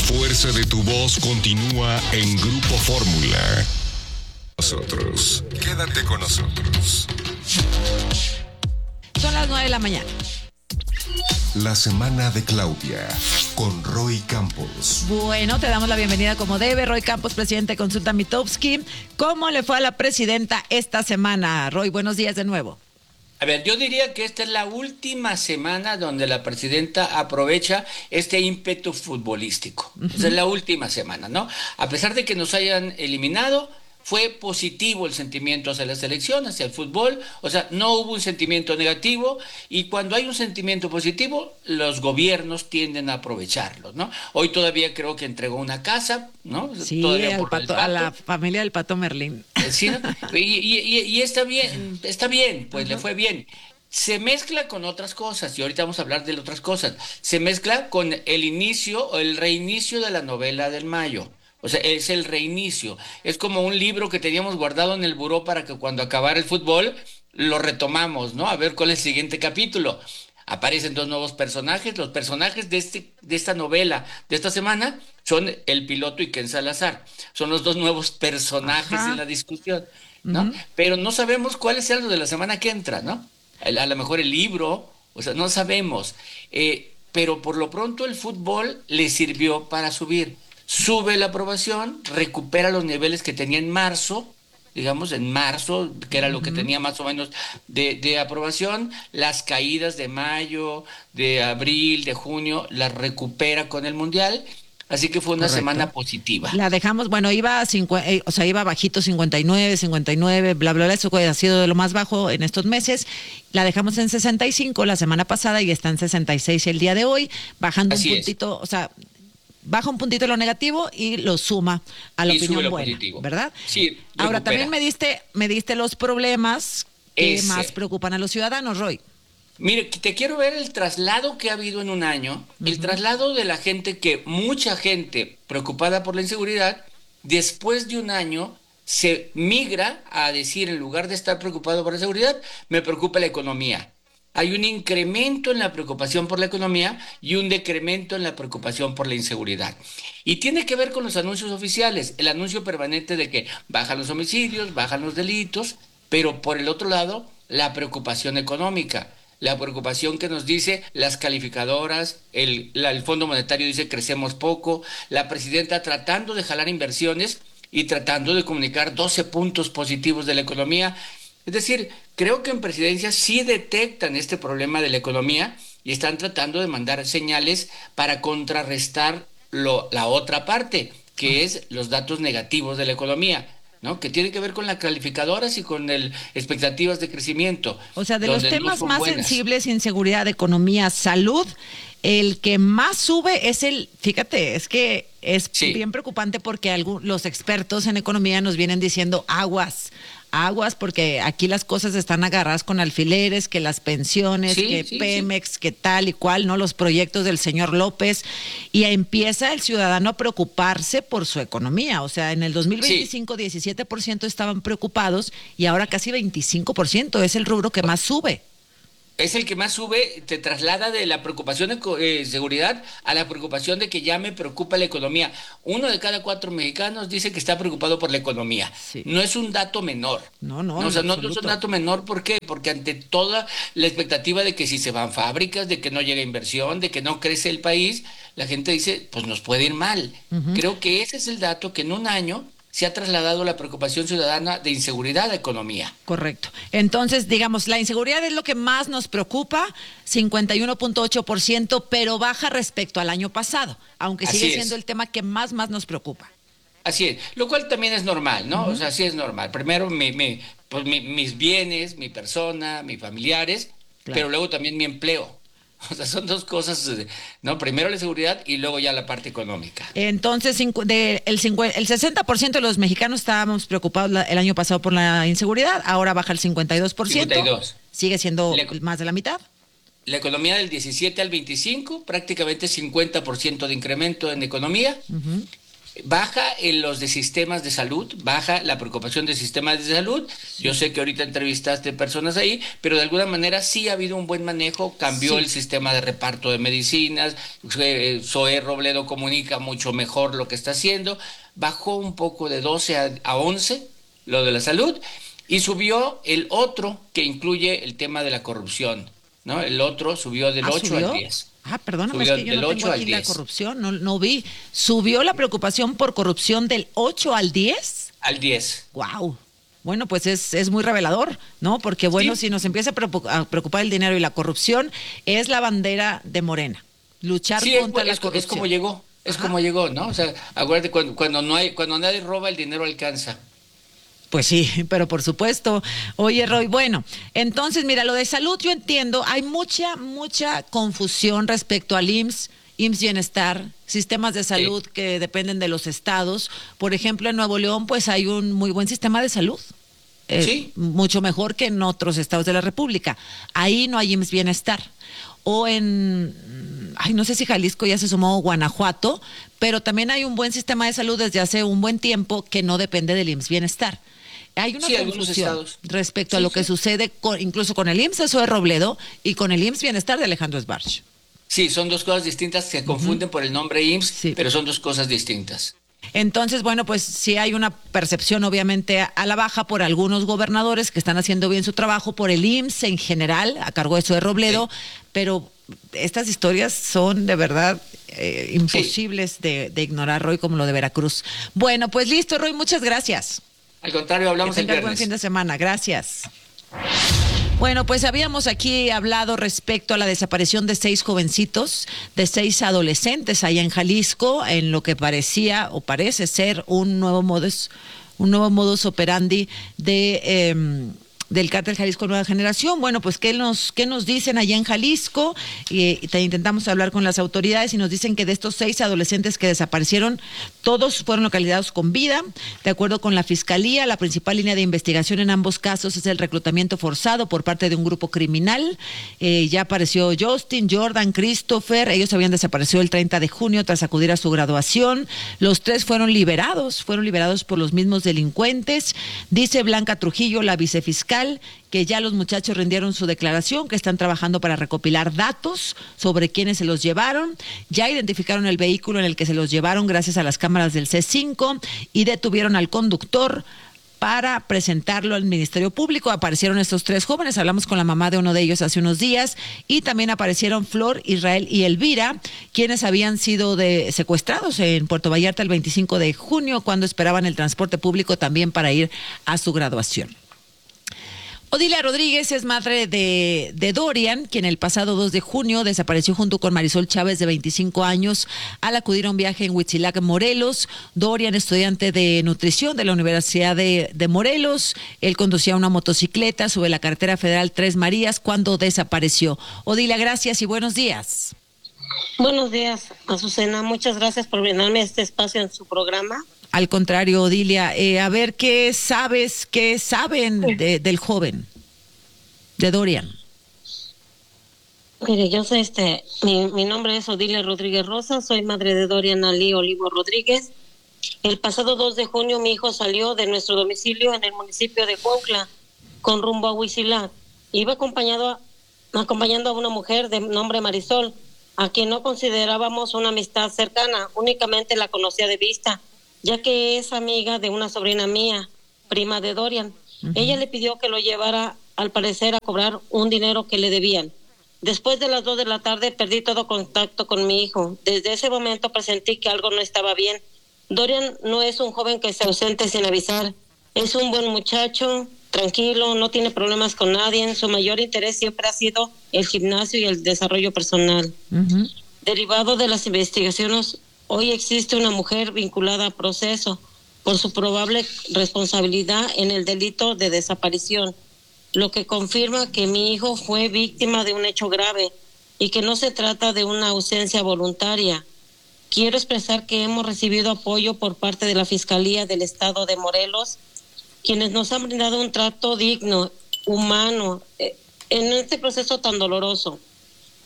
fuerza de tu voz continúa en Grupo Fórmula. Nosotros, quédate con nosotros. Son las nueve de la mañana. La semana de Claudia, con Roy Campos. Bueno, te damos la bienvenida como debe. Roy Campos, presidente de Consulta Mitofsky. ¿Cómo le fue a la presidenta esta semana? Roy, buenos días de nuevo. A ver, yo diría que esta es la última semana donde la presidenta aprovecha este ímpetu futbolístico. Uh-huh. Esa es la última semana, ¿no? A pesar de que nos hayan eliminado, fue positivo el sentimiento hacia la selección, hacia el fútbol, o sea, no hubo un sentimiento negativo, y cuando hay un sentimiento positivo, los gobiernos tienden a aprovecharlo, ¿no? Hoy todavía creo que entregó una casa, ¿no? Sí, todavía al por pato, el pato. A la familia del Pato Merlín. Sí, ¿no? y, y, y, y está bien, está bien, pues uh-huh. le fue bien. Se mezcla con otras cosas, y ahorita vamos a hablar de otras cosas. Se mezcla con el inicio o el reinicio de la novela del Mayo. O sea, es el reinicio. Es como un libro que teníamos guardado en el buró para que cuando acabara el fútbol lo retomamos, ¿no? A ver cuál es el siguiente capítulo. Aparecen dos nuevos personajes. Los personajes de, este, de esta novela de esta semana son el piloto y Ken Salazar. Son los dos nuevos personajes Ajá. en la discusión, ¿no? Uh-huh. Pero no sabemos cuáles sean los de la semana que entra, ¿no? A lo mejor el libro, o sea, no sabemos. Eh, pero por lo pronto el fútbol le sirvió para subir. Sube la aprobación, recupera los niveles que tenía en marzo, digamos en marzo, que era lo que tenía más o menos de, de aprobación. Las caídas de mayo, de abril, de junio, las recupera con el Mundial. Así que fue una Correcto. semana positiva. La dejamos, bueno, iba a cincu- eh, o sea, iba bajito cincuenta y nueve, cincuenta y nueve, bla, bla, bla, eso ha sido de lo más bajo en estos meses. La dejamos en sesenta y cinco la semana pasada y está en sesenta y seis el día de hoy, bajando Así un puntito, es. o sea, baja un puntito lo negativo y lo suma a la y opinión lo buena, positivo. ¿verdad? Sí, recupera. Ahora también me diste, me diste los problemas que Ese. más preocupan a los ciudadanos, Roy. Mire, te quiero ver el traslado que ha habido en un año, uh-huh. el traslado de la gente que, mucha gente preocupada por la inseguridad, después de un año se migra a decir, en lugar de estar preocupado por la seguridad, me preocupa la economía. Hay un incremento en la preocupación por la economía y un decremento en la preocupación por la inseguridad. Y tiene que ver con los anuncios oficiales, el anuncio permanente de que bajan los homicidios, bajan los delitos, pero por el otro lado, la preocupación económica. La preocupación que nos dice las calificadoras, el, la, el Fondo Monetario dice crecemos poco, la presidenta tratando de jalar inversiones y tratando de comunicar doce puntos positivos de la economía. Es decir, creo que en presidencia sí detectan este problema de la economía y están tratando de mandar señales para contrarrestar lo, la otra parte, que es los datos negativos de la economía, ¿no? Que tiene que ver con las calificadoras y con el expectativas de crecimiento. O sea, de los temas no más buenas. sensibles, inseguridad, economía, salud, el que más sube es el, fíjate, es que es sí. bien preocupante porque algún, los expertos en economía nos vienen diciendo aguas, aguas, porque aquí las cosas están agarradas con alfileres, que las pensiones, sí, que sí, Pemex, sí. que tal y cual, ¿no? Los proyectos del señor López, y empieza el ciudadano a preocuparse por su economía. O sea, en el dos mil veinticinco, sí. diecisiete por ciento estaban preocupados y ahora casi veinticinco por ciento es el rubro que más sube. Es el que más sube, te traslada de la preocupación de eh, seguridad a la preocupación de que ya me preocupa la economía. Uno de cada cuatro mexicanos dice que está preocupado por la economía. Sí. No es un dato menor. No, no, no o sea, no, no es un dato menor. ¿Por qué? Porque ante toda la expectativa de que si se van fábricas, de que no llega inversión, de que no crece el país, la gente dice, pues nos puede ir mal. Uh-huh. Creo que ese es el dato que en un año se ha trasladado la preocupación ciudadana de inseguridad a economía. Correcto. Entonces, digamos, la inseguridad es lo que más nos preocupa, cincuenta y uno punto ocho por ciento, pero baja respecto al año pasado, aunque Así sigue siendo es. el tema que más, más nos preocupa. Así es, lo cual también es normal, ¿no? Uh-huh. O sea, sí es normal. Primero mi, mi, pues, mi, mis bienes, mi persona, mis familiares, claro. pero luego también mi empleo. O sea, son dos cosas, ¿no? Primero la seguridad y luego ya la parte económica. Entonces, de, el, el sesenta por ciento de los mexicanos estábamos preocupados la, el año pasado por la inseguridad, ahora baja el cincuenta y dos por ciento. cincuenta y dos. Sigue siendo la, más de la mitad. La economía del diecisiete al veinticinco, prácticamente cincuenta por ciento de incremento en economía. Uh-huh. Baja en los de sistemas de salud, baja la preocupación de sistemas de salud. Yo sé que ahorita entrevistaste personas ahí, pero de alguna manera sí ha habido un buen manejo, cambió sí. el sistema de reparto de medicinas, Zoé Robledo comunica mucho mejor lo que está haciendo, bajó un poco de doce a once lo de la salud y subió el otro que incluye el tema de la corrupción, ¿no? El otro subió del ¿Ah, ocho subió? al diez. Ah, perdóname, es que yo no tengo aquí la corrupción, no, no vi. ¿Subió la preocupación por corrupción del ocho al diez? Al diez. Wow. Bueno, pues es, es muy revelador, ¿no? Porque bueno, sí. si nos empieza a preocupar el dinero y la corrupción, es la bandera de Morena. Luchar sí, contra es, la es, corrupción. Es como llegó, es Ajá. como llegó, ¿no? O sea, acuérdate, cuando, cuando, no hay, cuando nadie roba, el dinero alcanza. Pues sí, pero por supuesto. Oye, Roy, bueno, entonces, mira, lo de salud yo entiendo, hay mucha, mucha confusión respecto al I M S S, I M S S Bienestar, sistemas de salud sí. que dependen de los estados. Por ejemplo, en Nuevo León, pues hay un muy buen sistema de salud. Eh, sí. Mucho mejor que en otros estados de la República. Ahí no hay I M S S Bienestar. O en, ay, no sé si Jalisco ya se sumó, Guanajuato, pero también hay un buen sistema de salud desde hace un buen tiempo que no depende del I M S S Bienestar. Hay una sí, confusión respecto sí, a lo sí. que sucede con, incluso con el I M S S Zoé Robledo y con el I M S S Bienestar de Alejandro Sbarch. Sí, son dos cosas distintas, se confunden uh-huh. por el nombre I M S S, sí. pero son dos cosas distintas. Entonces, bueno, pues sí hay una percepción obviamente a la baja por algunos gobernadores que están haciendo bien su trabajo, por el I M S S en general, a cargo de Zoé Robledo, sí. pero estas historias son de verdad eh, imposibles sí. de, de ignorar, Roy, como lo de Veracruz. Bueno, pues listo, Roy, muchas gracias. Al contrario, hablamos que el viernes. Buen fin de semana, gracias. Bueno, pues habíamos aquí hablado respecto a la desaparición de seis jovencitos, de seis adolescentes allá en Jalisco, en lo que parecía o parece ser un nuevo modus, un nuevo modus operandi de eh, del Cártel Jalisco Nueva Generación. Bueno, pues ¿qué nos, qué nos dicen allá en Jalisco? Y, y intentamos hablar con las autoridades y nos dicen que de estos seis adolescentes que desaparecieron, todos fueron localizados con vida. De acuerdo con la Fiscalía, la principal línea de investigación en ambos casos es el reclutamiento forzado por parte de un grupo criminal. Eh, ya apareció Justin, Jordan, Christopher. Ellos habían desaparecido el treinta de junio tras acudir a su graduación. Los tres fueron liberados, fueron liberados por los mismos delincuentes. Dice Blanca Trujillo, la vicefiscal, que ya los muchachos rindieron su declaración, que están trabajando para recopilar datos sobre quiénes se los llevaron. Ya identificaron el vehículo en el que se los llevaron gracias a las cámaras del C cinco y detuvieron al conductor para presentarlo al Ministerio Público. Aparecieron estos tres jóvenes, hablamos con la mamá de uno de ellos hace unos días, y también aparecieron Flor, Israel y Elvira, quienes habían sido de, secuestrados en Puerto Vallarta el veinticinco de junio, cuando esperaban el transporte público también para ir a su graduación. Odilia Rodríguez es madre de, de Dorian, quien el pasado dos de junio desapareció junto con Marisol Chávez, de veinticinco años, al acudir a un viaje en Huitzilac, Morelos. Dorian, estudiante de nutrición de la Universidad de, de Morelos, él conducía una motocicleta sobre la carretera federal Tres Marías cuando desapareció. Odilia, gracias y buenos días. Buenos días, Azucena. Muchas gracias por brindarme este espacio en su programa. Al contrario, Odilia, eh, a ver, ¿qué sabes, qué saben de, del joven, de Dorian? Mire, yo soy este, mi, mi nombre es Odilia Rodríguez Rosa, soy madre de Dorian Ali Olivo Rodríguez. El pasado dos de junio mi hijo salió de nuestro domicilio en el municipio de Cuautla con rumbo a Huitzilac. Iba acompañado, acompañando a una mujer de nombre Marisol, a quien no considerábamos una amistad cercana, únicamente la conocía de vista, ya que es amiga de una sobrina mía, prima de Dorian. Uh-huh. Ella le pidió que lo llevara, al parecer, a cobrar un dinero que le debían. Después de las dos de la tarde perdí todo contacto con mi hijo. Desde ese momento presentí que algo no estaba bien. Dorian no es un joven que se ausente sin avisar. Es un buen muchacho, tranquilo, no tiene problemas con nadie. Su mayor interés siempre ha sido el gimnasio y el desarrollo personal. Uh-huh. Derivado de las investigaciones, hoy existe una mujer vinculada a proceso por su probable responsabilidad en el delito de desaparición, lo que confirma que mi hijo fue víctima de un hecho grave y que no se trata de una ausencia voluntaria. Quiero expresar que hemos recibido apoyo por parte de la Fiscalía del Estado de Morelos, quienes nos han brindado un trato digno, humano, en este proceso tan doloroso.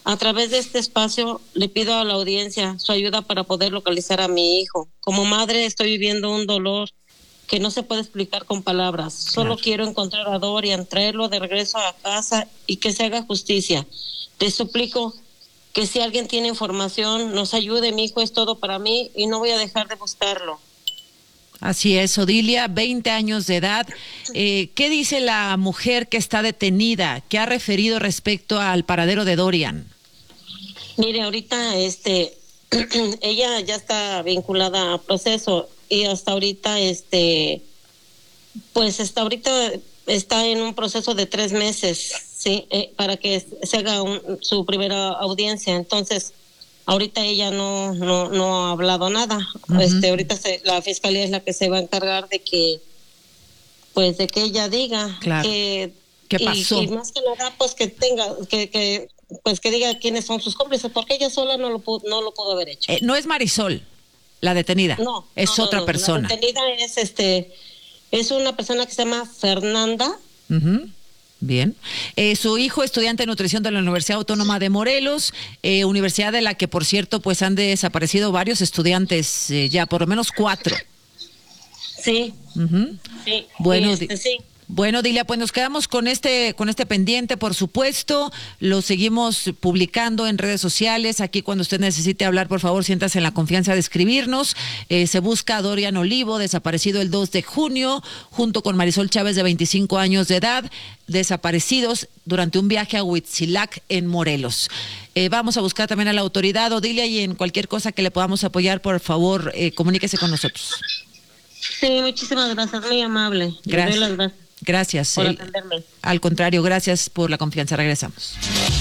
A través de este espacio le pido a la audiencia su ayuda para poder localizar a mi hijo. Como madre estoy viviendo un dolor que no se puede explicar con palabras. Solo claro. quiero encontrar a Dorian, traerlo de regreso a casa y que se haga justicia. Les suplico que si alguien tiene información, nos ayude. Mi hijo es todo para mí y no voy a dejar de buscarlo. Así es, Odilia, veinte años de edad. Eh, ¿Qué dice la mujer que está detenida? ¿Qué ha referido respecto al paradero de Dorian? Mire, ahorita este, ella ya está vinculada a proceso y hasta ahorita, este, pues hasta ahorita está en un proceso de tres meses, sí, eh, para que se haga un, su primera audiencia. Entonces, ahorita ella no no no ha hablado nada. Uh-huh. Este, ahorita se, la fiscalía es la que se va a encargar de que, pues, de que ella diga claro. que qué pasó. Y, y más que nada, pues, que tenga que que pues que diga quiénes son sus cómplices, porque ella sola no lo pudo, no lo pudo haber hecho. Eh, no es Marisol la detenida. No, es no, otra no, persona. La detenida es este es una persona que se llama Fernanda. Uh-huh. Bien. Eh, su hijo, estudiante de nutrición de la Universidad Autónoma de Morelos, eh, universidad de la que, por cierto, pues han desaparecido varios estudiantes, eh, ya por lo menos cuatro. Sí. Uh-huh. Sí. Bueno, este, sí. Bueno, Dilia, pues nos quedamos con este con este pendiente, por supuesto. Lo seguimos publicando en redes sociales. Aquí cuando usted necesite hablar, por favor, siéntase en la confianza de escribirnos. Eh, se busca a Dorian Olivo, desaparecido el dos de junio, junto con Marisol Chávez, de veinticinco años de edad, desaparecidos durante un viaje a Huitzilac, en Morelos. Eh, vamos a buscar también a la autoridad, Odilia, y en cualquier cosa que le podamos apoyar, por favor, eh, comuníquese con nosotros. Sí, muchísimas gracias, muy amable. Gracias. Le doy las gracias. Gracias. Por El, atenderme. al contrario, gracias por la confianza. Regresamos.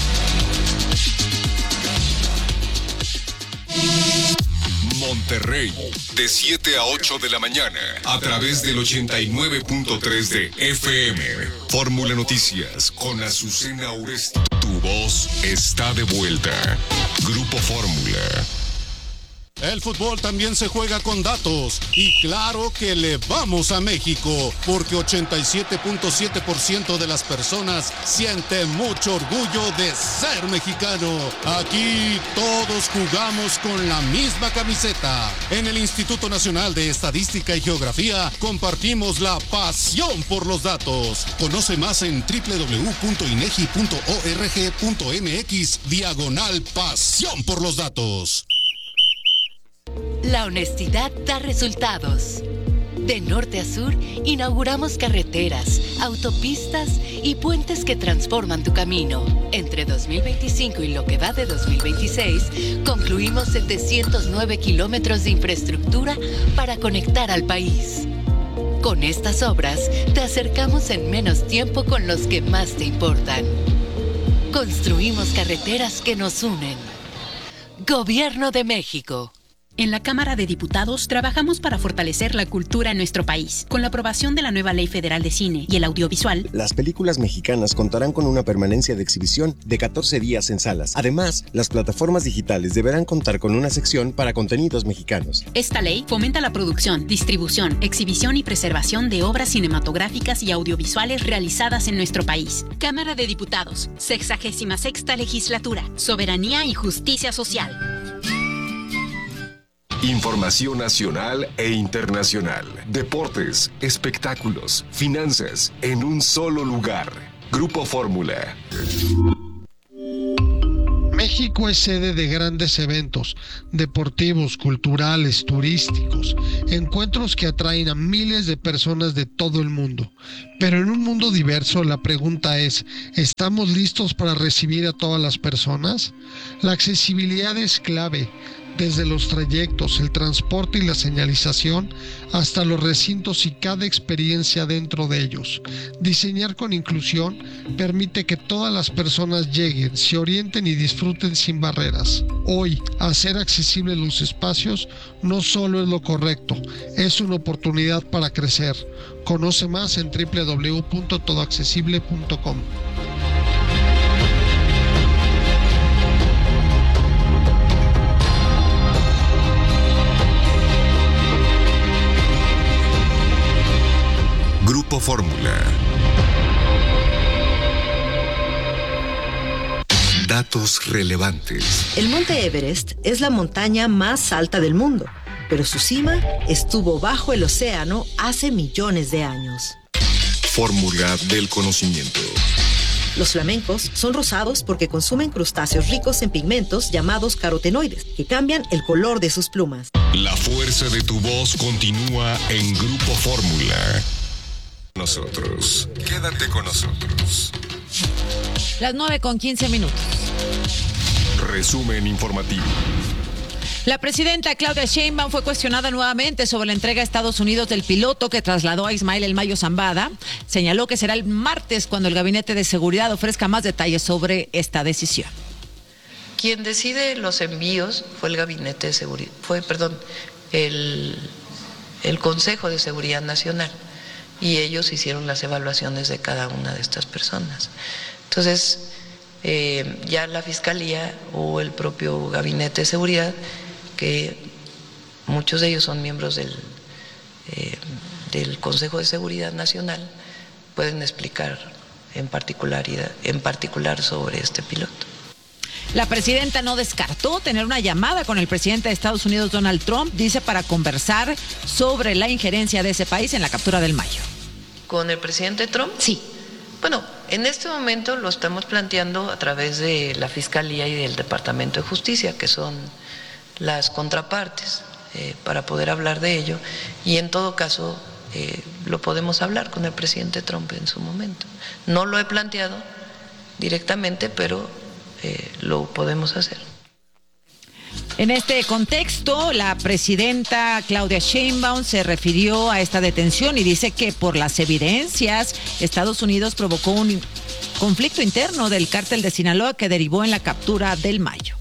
Monterrey, de siete a ocho de la mañana, a través del ochenta y nueve punto tres de F M. Fórmula Noticias, con Azucena Uresti. Tu voz está de vuelta. Grupo Fórmula. El fútbol también se juega con datos y claro que le vamos a México porque ochenta y siete punto siete por ciento de las personas siente mucho orgullo de ser mexicano. Aquí todos jugamos con la misma camiseta. En el Instituto Nacional de Estadística y Geografía compartimos la pasión por los datos. Conoce más en doble u doble u doble u punto inegi punto org punto mx diagonal pasión por los datos. La honestidad da resultados. De norte a sur, inauguramos carreteras, autopistas y puentes que transforman tu camino. Entre dos mil veinticinco y lo que va de dos mil veintiséis, concluimos setecientos nueve kilómetros de infraestructura para conectar al país. Con estas obras, te acercamos en menos tiempo con los que más te importan. Construimos carreteras que nos unen. Gobierno de México. En la Cámara de Diputados trabajamos para fortalecer la cultura en nuestro país. Con la aprobación de la nueva Ley Federal de Cine y el Audiovisual, las películas mexicanas contarán con una permanencia de exhibición de catorce días en salas. Además, las plataformas digitales deberán contar con una sección para contenidos mexicanos. Esta ley fomenta la producción, distribución, exhibición y preservación de obras cinematográficas y audiovisuales realizadas en nuestro país. Cámara de Diputados, sexagésima sexta legislatura, soberanía y justicia social. Información nacional e internacional. Deportes, espectáculos, finanzas, en un solo lugar. Grupo Fórmula. México es sede de grandes eventos deportivos, culturales, turísticos, encuentros que atraen a miles de personas de todo el mundo. Pero en un mundo diverso, la pregunta es, ¿estamos listos para recibir a todas las personas? La accesibilidad es clave. Desde los trayectos, el transporte y la señalización, hasta los recintos y cada experiencia dentro de ellos. Diseñar con inclusión permite que todas las personas lleguen, se orienten y disfruten sin barreras. Hoy, hacer accesibles los espacios no solo es lo correcto, es una oportunidad para crecer. Conoce más en doble u doble u doble u punto todo accesible punto com. Grupo Fórmula. Datos relevantes. El monte Everest es la montaña más alta del mundo, pero su cima estuvo bajo el océano hace millones de años. Fórmula del conocimiento. Los flamencos son rosados porque consumen crustáceos ricos en pigmentos llamados carotenoides, que cambian el color de sus plumas. La fuerza de tu voz continúa en Grupo Fórmula. Nosotros. Quédate con nosotros. Las nueve con quince minutos. Resumen informativo. La presidenta Claudia Sheinbaum fue cuestionada nuevamente sobre la entrega a Estados Unidos del piloto que trasladó a Ismael El Mayo Zambada. Señaló que será el martes cuando el Gabinete de Seguridad ofrezca más detalles sobre esta decisión. Quien decide los envíos fue el Gabinete de Seguridad, fue, perdón, el, el Consejo de Seguridad Nacional, y ellos hicieron las evaluaciones de cada una de estas personas. Entonces, eh, ya la Fiscalía o el propio Gabinete de Seguridad, que muchos de ellos son miembros del, eh, del Consejo de Seguridad Nacional, pueden explicar en particularidad, en particular sobre este piloto. La presidenta no descartó tener una llamada con el presidente de Estados Unidos, Donald Trump, dice, para conversar sobre la injerencia de ese país en la captura del Mayo. ¿Con el presidente Trump? Sí. Bueno, en este momento lo estamos planteando a través de la Fiscalía y del Departamento de Justicia, que son las contrapartes, eh, para poder hablar de ello, y en todo caso eh, lo podemos hablar con el presidente Trump en su momento. No lo he planteado directamente, pero eh, lo podemos hacer. En este contexto, la presidenta Claudia Sheinbaum se refirió a esta detención y dice que por las evidencias, Estados Unidos provocó un conflicto interno del cártel de Sinaloa que derivó en la captura del Mayo.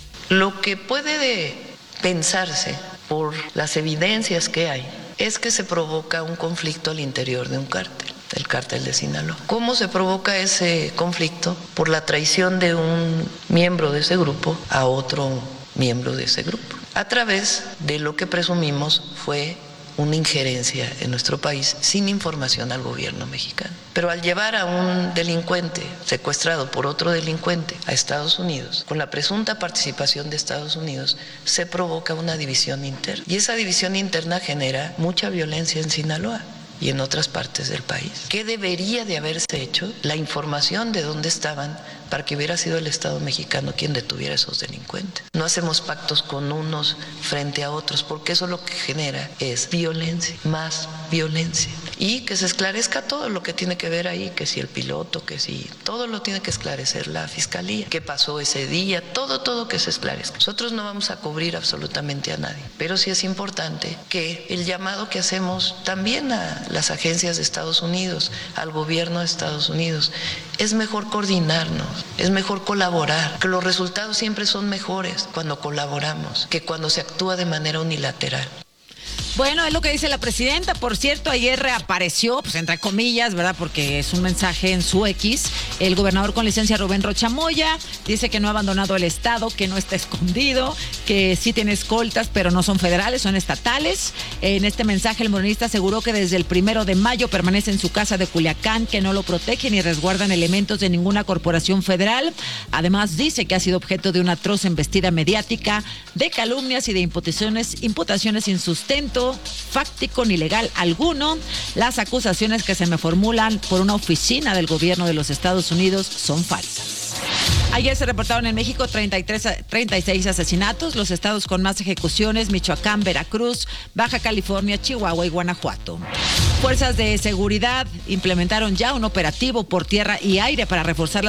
Lo que puede pensarse por las evidencias que hay es que se provoca un conflicto al interior de un cártel, el cártel de Sinaloa. ¿Cómo se provoca ese conflicto? Por la traición de un miembro de ese grupo a otro miembro de ese grupo, a través de lo que presumimos fue una injerencia en nuestro país sin información al gobierno mexicano. Pero al llevar a un delincuente secuestrado por otro delincuente a Estados Unidos, con la presunta participación de Estados Unidos, se provoca una división interna. Y esa división interna genera mucha violencia en Sinaloa y en otras partes del país. ¿Qué debería de haberse hecho? La información de dónde estaban para que hubiera sido el Estado mexicano quien detuviera a esos delincuentes. No hacemos pactos con unos frente a otros, porque eso lo que genera es violencia, más violencia. Y que se esclarezca todo lo que tiene que ver ahí, que si el piloto, que si todo lo tiene que esclarecer la Fiscalía, qué pasó ese día, todo, todo que se esclarezca. Nosotros no vamos a cubrir absolutamente a nadie, pero sí es importante que el llamado que hacemos también a las agencias de Estados Unidos, al gobierno de Estados Unidos, es mejor coordinarnos, es mejor colaborar, que los resultados siempre son mejores cuando colaboramos que cuando se actúa de manera unilateral. Bueno, es lo que dice la presidenta. Por cierto, ayer reapareció, pues entre comillas, ¿verdad? Porque es un mensaje en su X. El gobernador con licencia Rubén Rocha Moya dice que no ha abandonado el estado, que no está escondido, que sí tiene escoltas, pero no son federales, son estatales. En este mensaje el morenista aseguró que desde el primero de mayo permanece en su casa de Culiacán, que no lo protegen ni resguardan elementos de ninguna corporación federal. Además dice que ha sido objeto de una atroz embestida mediática, de calumnias y de imputaciones, imputaciones sin sustento fáctico ni legal alguno. Las acusaciones que se me formulan por una oficina del gobierno de los Estados Unidos son falsas. Ayer se reportaron en México treinta y tres, treinta y seis asesinatos, los estados con más ejecuciones: Michoacán, Veracruz, Baja California, Chihuahua y Guanajuato. Fuerzas de seguridad implementaron ya un operativo por tierra y aire para reforzar la